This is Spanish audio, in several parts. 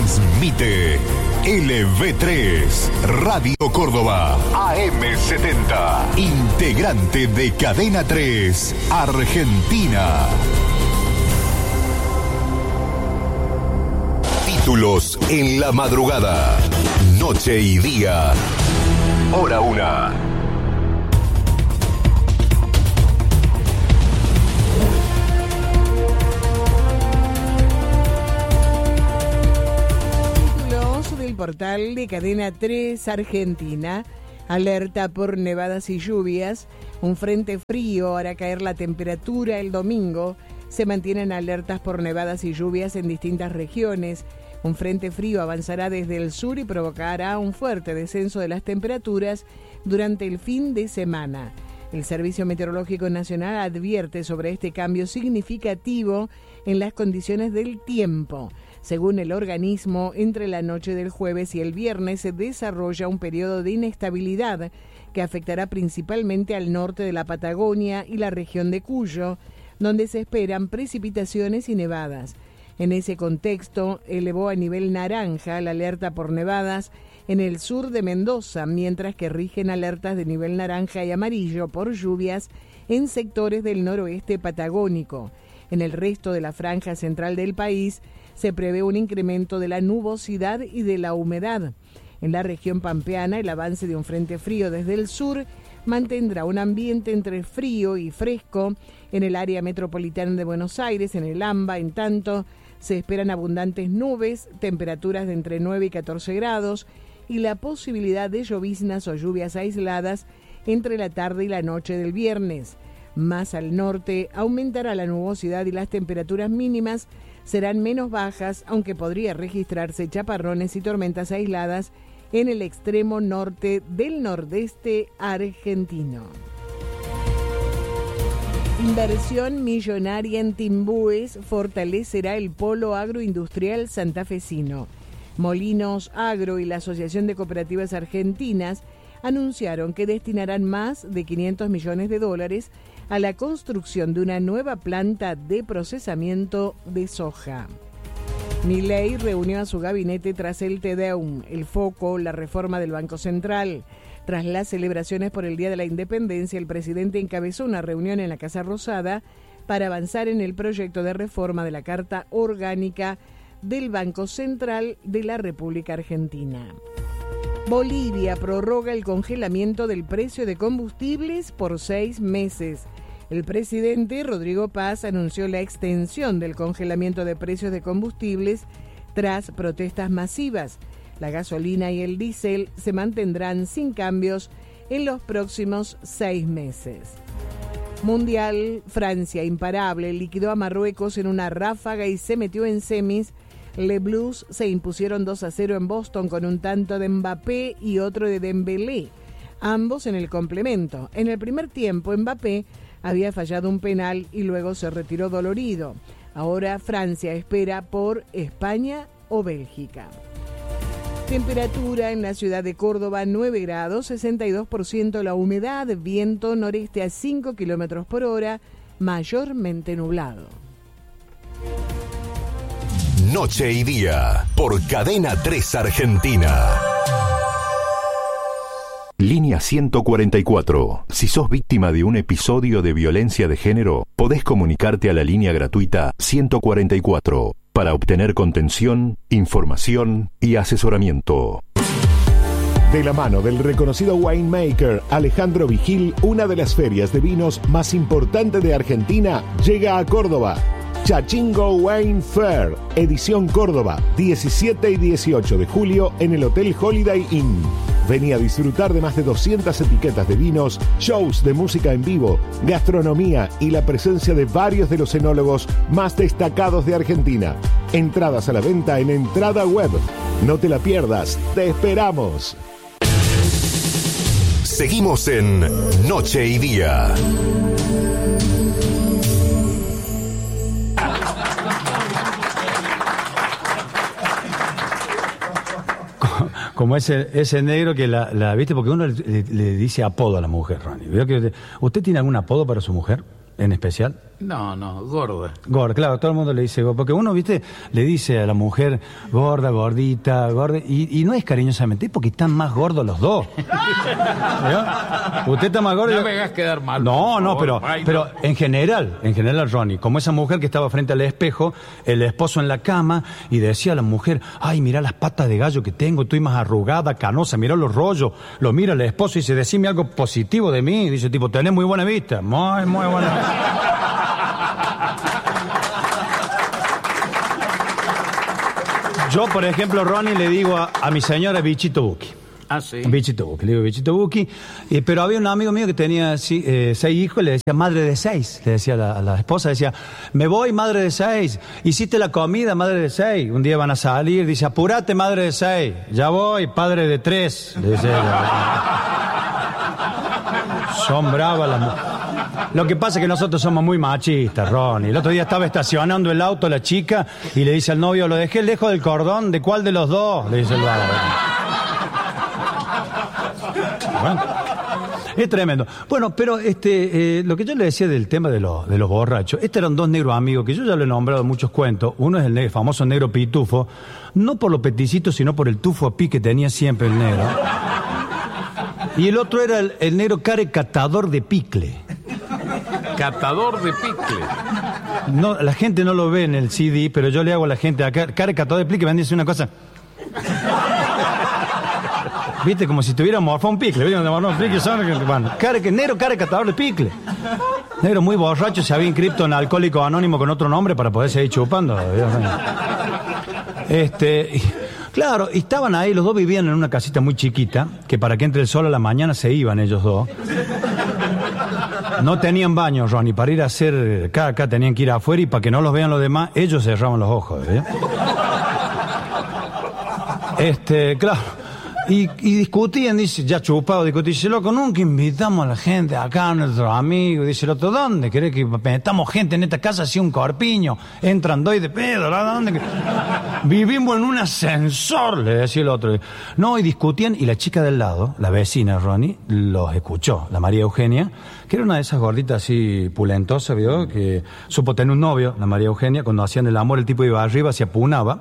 Transmite LV3 Radio Córdoba AM70, integrante de Cadena 3 Argentina. Títulos en la madrugada, noche y día, hora 1. Portal de Cadena 3 Argentina. Alerta por nevadas y lluvias. Un frente frío hará caer la temperatura el domingo. Se mantienen alertas por nevadas y lluvias en distintas regiones. Un frente frío avanzará desde el sur y provocará un fuerte descenso de las temperaturas durante el fin de semana. El Servicio Meteorológico Nacional advierte sobre este cambio significativo en las condiciones del tiempo. Según el organismo, entre la noche del jueves y el viernes se desarrolla un periodo de inestabilidad que afectará principalmente al norte de la Patagonia y la región de Cuyo, donde se esperan precipitaciones y nevadas. En ese contexto, elevó a nivel naranja la alerta por nevadas en el sur de Mendoza, mientras que rigen alertas de nivel naranja y amarillo por lluvias en sectores del noroeste patagónico. En el resto de la franja central del país se prevé un incremento de la nubosidad y de la humedad. En la región pampeana, el avance de un frente frío desde el sur mantendrá un ambiente entre frío y fresco. En el área metropolitana de Buenos Aires, en el AMBA, en tanto, se esperan abundantes nubes, temperaturas de entre 9 y 14 grados y la posibilidad de lloviznas o lluvias aisladas entre la tarde y la noche del viernes. Más al norte aumentará la nubosidad y las temperaturas mínimas serán menos bajas, aunque podría registrarse chaparrones y tormentas aisladas en el extremo norte del nordeste argentino. Inversión millonaria en Timbúes fortalecerá el polo agroindustrial santafesino. Molinos Agro y la Asociación de Cooperativas Argentinas anunciaron que destinarán más de $500 millones a la construcción de una nueva planta de procesamiento de soja. Milei reunió a su gabinete tras el Tedeum, el foco, la reforma del Banco Central. Tras las celebraciones por el Día de la Independencia, el presidente encabezó una reunión en la Casa Rosada para avanzar en el proyecto de reforma de la Carta Orgánica del Banco Central de la República Argentina. Bolivia prorroga el congelamiento del precio de combustibles por 6 meses. El presidente Rodrigo Paz anunció la extensión del congelamiento de precios de combustibles tras protestas masivas. La gasolina y el diésel se mantendrán sin cambios en los próximos 6 meses. Mundial, Francia, imparable, liquidó a Marruecos en una ráfaga y se metió en semis. Les Blues se impusieron 2-0 en Boston con un tanto de Mbappé y otro de Dembélé, ambos en el complemento. En el primer tiempo, Mbappé había fallado un penal y luego se retiró dolorido. Ahora Francia espera por España o Bélgica. Temperatura en la ciudad de Córdoba, 9 grados, 62% la humedad, viento noreste a 5 kilómetros por hora, mayormente nublado. Noche y día, por Cadena 3 Argentina. Línea 144. Si sos víctima de un episodio de violencia de género, podés comunicarte a la línea gratuita 144 para obtener contención, información y asesoramiento. De la mano del reconocido winemaker Alejandro Vigil, una de las ferias de vinos más importantes de Argentina llega a Córdoba. Chachingo Wine Fair, edición Córdoba, 17 y 18 de julio en el Hotel Holiday Inn. Vení a disfrutar de más de 200 etiquetas de vinos, shows de música en vivo, gastronomía y la presencia de varios de los enólogos más destacados de Argentina. Entradas a la venta en Entrada Web. No te la pierdas, te esperamos. Seguimos en Noche y Día. Como ese negro que la ¿viste? Porque uno le dice apodo a la mujer, Ronnie. ¿Usted tiene algún apodo para su mujer en especial? No, gorda. Gorda, claro, todo el mundo le dice gorda. Porque uno, viste, le dice a la mujer gorda, gordita, gorda. Y no es cariñosamente, es porque están más gordos los dos. ¿No? Usted está más gordo. No me hagas quedar mal. No, pero en general, Ronnie, como esa mujer que estaba frente al espejo, el esposo en la cama, y decía a la mujer, ay, mira las patas de gallo que tengo, estoy más arrugada, canosa, mira los rollos. Lo mira el esposo y dice, decime algo positivo de mí. Y dice, tipo, tenés muy buena vista. Muy buena vista. Yo, por ejemplo, Ronnie, le digo a mi señora Bichito Buki. Ah, sí. Bichito Buki, le digo Bichito Buki. Pero había un amigo mío que tenía 6 hijos, le decía madre de 6. Le decía a la esposa, decía, me voy, madre de 6. Hiciste la comida, madre de 6. Un día van a salir, dice, apurate, madre de 6. Ya voy, padre de 3. Le decía, son bravas las mujeres. Lo que pasa es que nosotros somos muy machistas, Ronnie. El otro día estaba estacionando el auto la chica y le dice al novio, lo dejé lejos del cordón, ¿de cuál de los dos? Le dice el bárbaro. Bueno, es tremendo. Bueno, pero lo que yo le decía del tema de los borrachos, eran 2 negros amigos que yo ya lo he nombrado en muchos cuentos. Uno es el famoso negro pitufo, no por los peticitos, sino por el tufo a pi que tenía siempre el negro. Y el otro era el negro catador de picle. Catador de picle. No, la gente no lo ve en el CD, pero yo le hago a la gente acá, catador de picle, me han dicho una cosa. Viste, como si tuviera morfado un picle. ¿Viste? Bueno, negro catador de picle. Negro muy borracho, se había inscrito en Alcohólico Anónimo con otro nombre para poder seguir chupando. Claro, y estaban ahí, los dos vivían en una casita muy chiquita, que para que entre el sol a la mañana se iban ellos dos. No tenían baño, Ronnie, para ir a hacer caca tenían que ir afuera y para que no los vean los demás, ellos cerraban los ojos. Claro. Y discutían, dice, ya chupado, dice, loco, nunca invitamos a la gente acá, a nuestros amigos. Dice el otro, ¿dónde querés que metamos gente en esta casa así un corpiño? Entran 2 de pedo, ¿dónde? Vivimos en un ascensor, le decía el otro. No, y discutían, y la chica del lado, la vecina, Ronnie, los escuchó, la María Eugenia, que era una de esas gorditas así pulentosas, ¿vio? Que supo tener un novio, la María Eugenia, cuando hacían el amor, el tipo iba arriba, se apunaba.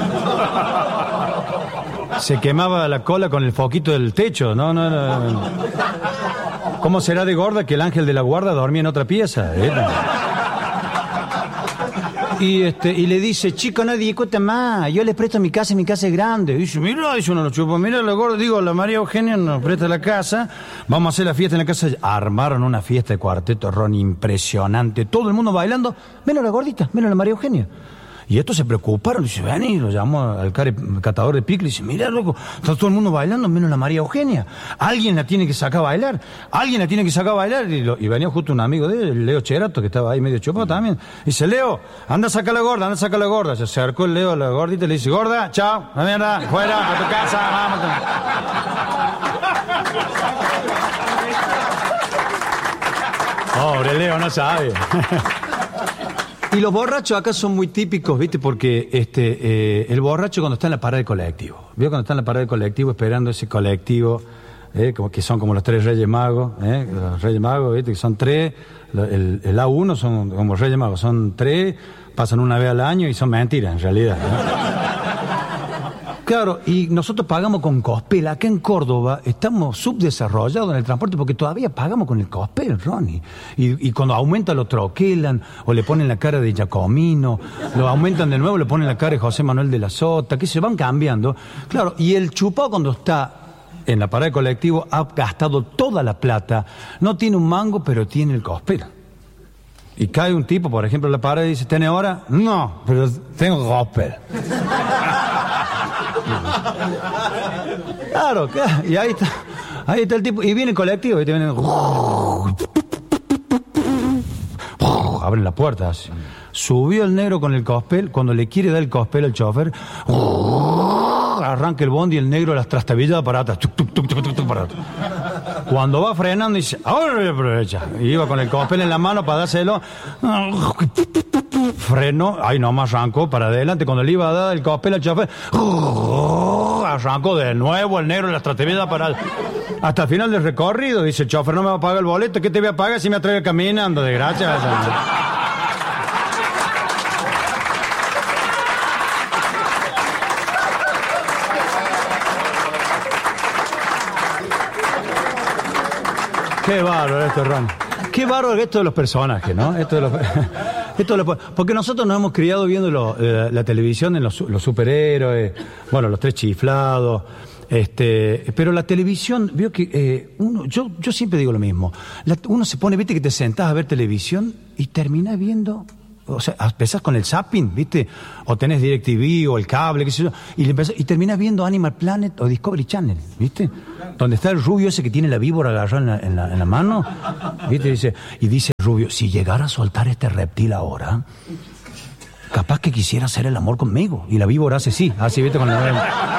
Se quemaba la cola con el foquito del techo, ¿no? ¿Cómo será de gorda que el ángel de la guarda dormía en otra pieza? Y le dice, chico, no discute más, yo les presto mi casa es grande. Y dice, mira, dice uno, mira la gorda, digo, la María Eugenia nos presta la casa, vamos a hacer la fiesta en la casa. Armaron una fiesta de cuarteto, Ronnie, impresionante, todo el mundo bailando, menos la gordita, menos la María Eugenia. Y estos se preocuparon, dice, ven, y lo llamó al catador de picle, y dice, mira, loco, está todo el mundo bailando, menos la María Eugenia. Alguien la tiene que sacar a bailar. Y venía justo un amigo de él, Leo Cherato, que estaba ahí medio chupado también. Dice, Leo, anda a sacar la gorda. Se acercó el Leo a la gordita y le dice, gorda, chao, la mierda, fuera, a tu casa, vamos. Pobre Leo, no sabe. Y los borrachos acá son muy típicos, ¿viste? Porque el borracho cuando está en la parada del colectivo, ¿vio? Cuando está en la parada del colectivo esperando ese colectivo, como que son como los 3 Reyes Magos, los Reyes Magos, ¿viste? Que son 3, el A1 son como Reyes Magos, son 3, pasan una vez al año y son mentiras en realidad, ¿no? Claro, y nosotros pagamos con Cospel. Acá en Córdoba estamos subdesarrollados en el transporte porque todavía pagamos con el Cospel, Ronnie. Y cuando aumenta lo troquelan o le ponen la cara de Giacomino, lo aumentan de nuevo, le ponen la cara de José Manuel de la Sota, que se van cambiando. Claro, y el chupado cuando está en la parada de colectivo ha gastado toda la plata. No tiene un mango, pero tiene el Cospel. Y cae un tipo, por ejemplo, en la parada y dice, ¿tiene hora? No, pero tengo Cospel. Claro, y ahí está el tipo, y viene el colectivo, y te vienen, abren la puerta, así. Subió el negro con el Cospel, cuando le quiere dar el Cospel al chofer, arranca el bondi y el negro las trastabillas para atrás, para atrás. Cuando va frenando dice, ahora voy a aprovechar. Y iba con el Cospel en la mano para dárselo, frenó, ahí nomás arrancó para adelante, cuando le iba a dar el Cospel al chofer, arrancó de nuevo el negro las trastabillas para hasta el final del recorrido. Dice el chofer, no me va a pagar el boleto, ¿qué te voy a pagar si me atrevo caminando? De gracia. Qué bárbaro esto, Ron. Qué bárbaro esto de los personajes, ¿no? Porque nosotros nos hemos criado viendo la televisión en los superhéroes, bueno, los tres chiflados. Pero la televisión, veo que yo siempre digo lo mismo. Uno se pone, viste, que te sentás a ver televisión y terminás viendo. O sea, empezás con el zapping, ¿viste? O tenés DirecTV o el cable, qué sé yo, y terminás viendo Animal Planet o Discovery Channel, ¿viste? Donde está el rubio ese que tiene la víbora agarrada en la mano, ¿viste? Y dice el rubio, si llegara a soltar este reptil ahora, capaz que quisiera hacer el amor conmigo. Y la víbora hace sí, así, ¿viste? Con la...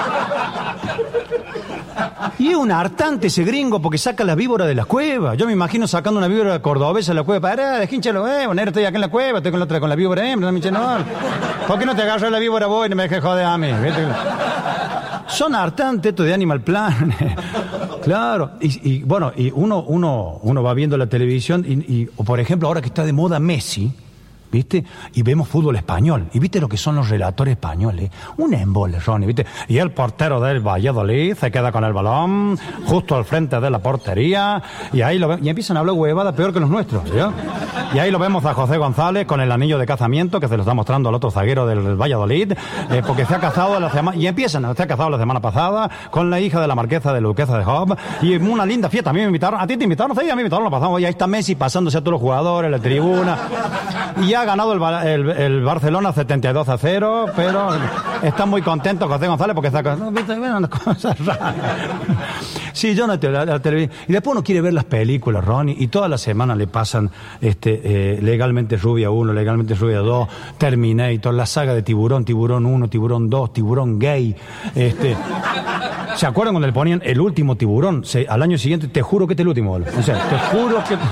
Y es un hartante ese gringo porque saca la víbora de la cueva. Yo me imagino sacando una víbora cordobesa de la cueva. Pará, dejínchalo, bueno, estoy acá en la cueva, estoy con la víbora hembra, no. ¿Por qué no te agarras la víbora vos y no me dejes joder a mí? ¿Viste? Son hartantes estos de Animal Planet. Claro. Y bueno, y uno va viendo la televisión o por ejemplo, ahora que está de moda Messi, ¿viste? Y vemos fútbol español. ¿Y viste lo que son los relatores españoles? Un embole, Ronnie, ¿viste? Y el portero del Valladolid se queda con el balón justo al frente de la portería y ahí y empiezan a hablar huevada peor que los nuestros, ¿ya? Y ahí lo vemos a José González con el anillo de casamiento que se lo está mostrando al otro zaguero del Valladolid, porque se ha casado se ha casado la semana pasada con la hija de la marquesa de Luquesa de Job y una linda fiesta. A mí me invitaron, a ti te invitaron, sí, a mí me invitaron, lo pasamos y ahí está Messi pasándose a todos los jugadores, la tribuna. Y ya ha ganado el Barcelona 72-0, pero está muy contento José González porque está unas cosas raras. Sí, yo no te la televisión. Y después uno quiere ver las películas, Ronnie, y toda la semana le pasan Legalmente Rubia 1, Legalmente Rubia 2, Terminator, la saga de Tiburón, Tiburón 1, Tiburón 2, Tiburón Gay. ¿Se acuerdan cuando le ponían el último Tiburón? Al año siguiente, te juro que este es el último. O sea, te juro que...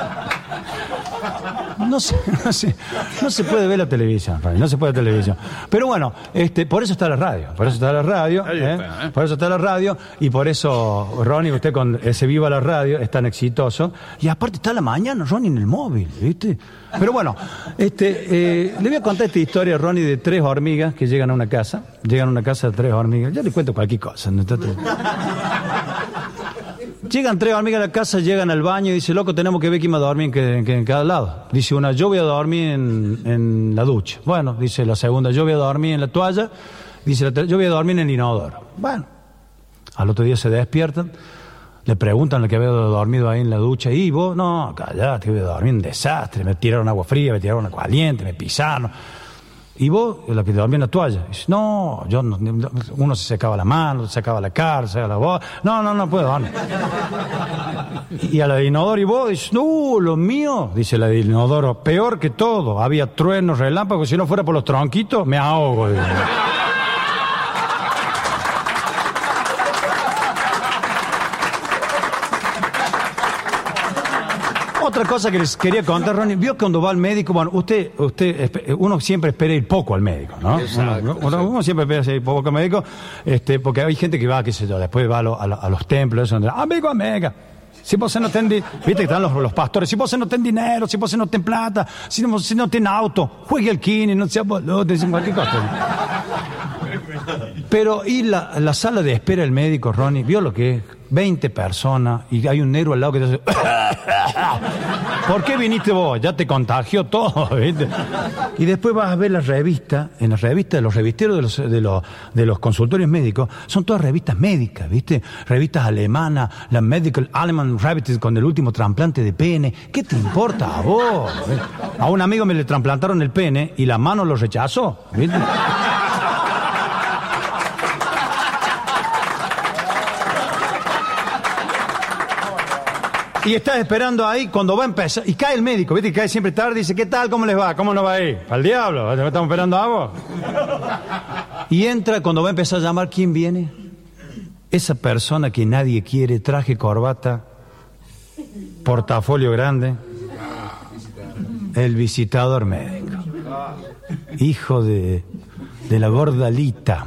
No se puede ver la televisión, no se puede ver la televisión. Pero bueno, por eso está la radio, por eso está la radio, por eso está la radio, y por eso, Ronnie, usted con ese Viva la Radio es tan exitoso, y aparte está a la mañana, Ronnie, en el móvil, ¿viste? Pero bueno, le voy a contar esta historia, Ronnie, de 3 hormigas que llegan a una casa de 3 hormigas, ya le cuento cualquier cosa, ¿no? Llegan 3 hormigas a la casa, llegan al baño y dice, loco, tenemos que ver quién va a dormir en cada lado. Dice una, yo voy a dormir en la ducha. Bueno, dice la segunda, yo voy a dormir en la toalla. Dice la tercera, yo voy a dormir en el inodoro. Bueno, al otro día se despiertan, le preguntan al que había dormido ahí en la ducha, y vos, no, callate, voy a dormir en desastre, me tiraron agua fría, me tiraron agua caliente, me pisaron. Y vos, la que dormía en la toalla, dice, no, yo no, uno se secaba la mano, se secaba la cara, se secaba la voz, no puedo dormir. Y a la de inodoro, y vos, dice, no, lo mío, dice la de inodoro, peor que todo, había truenos, relámpagos, si no fuera por los tronquitos, me ahogo. Dice. Otra cosa que les quería contar, Ronnie, vio cuando va al médico, bueno, uno siempre espera ir poco al médico, ¿no? Exacto, uno siempre espera ir poco al médico, porque hay gente que va, qué sé yo, después va a los templos, eso, donde, amiga, si vos no tenés, viste que están los pastores, si vos no tenés dinero, si vos no tenés plata, si no tenés auto, juegue al kine, no seas boludo, dicen cualquier cosa. Pero y la sala de espera del médico, Ronnie, vio lo que es, 20 personas, y hay un negro al lado que te hace... ¿Por qué viniste vos? Ya te contagió todo, ¿viste? Y después vas a ver las revistas, en las revistas de los revisteros de los consultorios médicos, son todas revistas médicas, ¿viste? Revistas alemanas, la Medical Alemán Revista con el último trasplante de pene. ¿Qué te importa a vos? ¿Viste? A un amigo me le trasplantaron el pene y la mano lo rechazó, ¿viste? Y estás esperando ahí cuando va a empezar. Y cae el médico, ¿viste? Y cae siempre tarde y dice, ¿qué tal? ¿Cómo les va? ¿Cómo no va a ir? ¿Al diablo? ¿Estamos esperando a vos? Y entra cuando va a empezar a llamar, ¿quién viene? Esa persona que nadie quiere, traje, corbata, portafolio grande. El visitador médico. Hijo de la gordalita.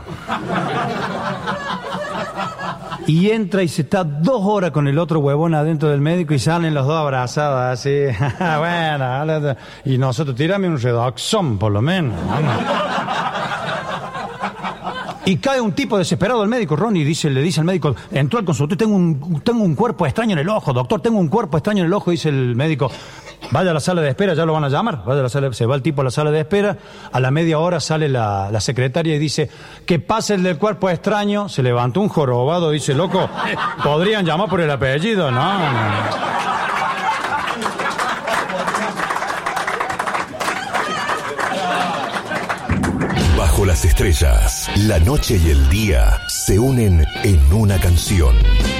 Y entra y se está 2 horas con el otro huevón adentro del médico y salen los dos abrazados así. Bueno, y nosotros tirame un redoxón por lo menos. Y cae un tipo desesperado al médico, Ronnie, le dice al médico, entró al consultorio, tengo un cuerpo extraño en el ojo, doctor, tengo un cuerpo extraño en el ojo, dice el médico, vaya a la sala de espera, ya lo van a llamar, se va el tipo a la sala de espera, a la media hora sale la secretaria y dice, que pase el del cuerpo extraño, se levantó un jorobado, dice, loco, ¿podrían llamar por el apellido? No. Bajo las estrellas, la noche y el día se unen en una canción.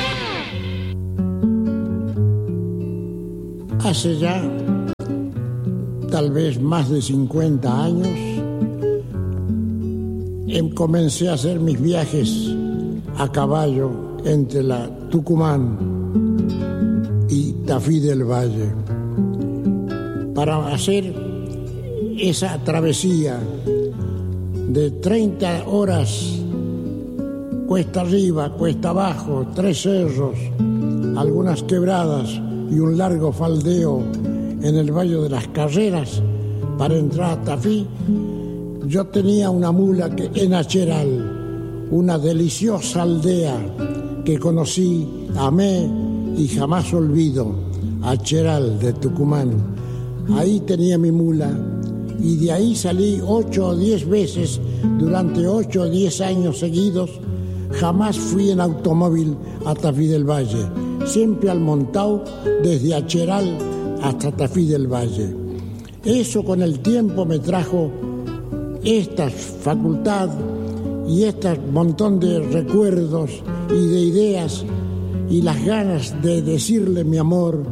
Hace ya tal vez más de 50 años comencé a hacer mis viajes a caballo entre la Tucumán y Tafí del Valle para hacer esa travesía de 30 horas, cuesta arriba, cuesta abajo, 3 cerros, algunas quebradas y un largo faldeo en el Valle de las Carreras para entrar a Tafí. Yo tenía una mula en Acheral, una deliciosa aldea que conocí, amé y jamás olvido, Acheral de Tucumán. Ahí tenía mi mula. Y de ahí salí 8 o 10 veces durante 8 o 10 años seguidos. Jamás fui en automóvil a Tafí del Valle, siempre al montao desde Acheral hasta Tafí del Valle. Eso con el tiempo me trajo esta facultad y este montón de recuerdos y de ideas y las ganas de decirle mi amor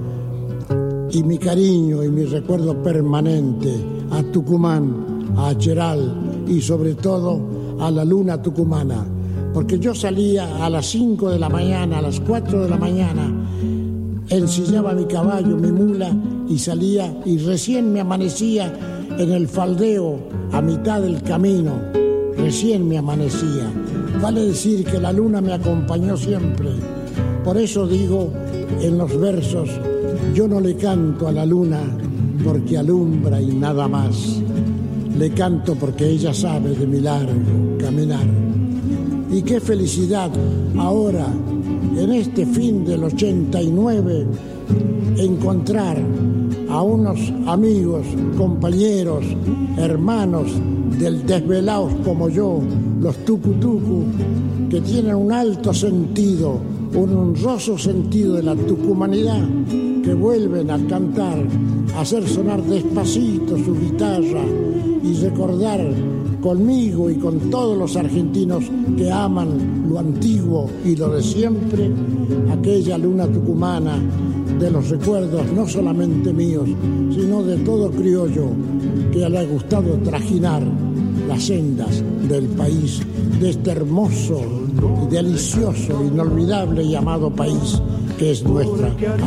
y mi cariño y mi recuerdo permanente a Tucumán, a Acheral y sobre todo a la luna tucumana, porque yo salía a las 5 de la mañana, a las 4 de la mañana, ensillaba mi caballo, mi mula y salía y recién me amanecía en el faldeo a mitad del camino, recién me amanecía. Vale decir que la luna me acompañó siempre, por eso digo en los versos, yo no le canto a la luna porque alumbra y nada más. Le canto porque ella sabe de mi largo caminar. Y qué felicidad ahora, en este fin del 89, encontrar a unos amigos, compañeros, hermanos del desvelados como yo, los tucutucu, que tienen un alto sentido, un honroso sentido de la tucumanidad, que vuelven a cantar, a hacer sonar despacito su guitarra y recordar conmigo y con todos los argentinos que aman lo antiguo y lo de siempre, aquella luna tucumana de los recuerdos no solamente míos, sino de todo criollo que le ha gustado trajinar las sendas del país, de este hermoso, delicioso, inolvidable y amado país que es nuestra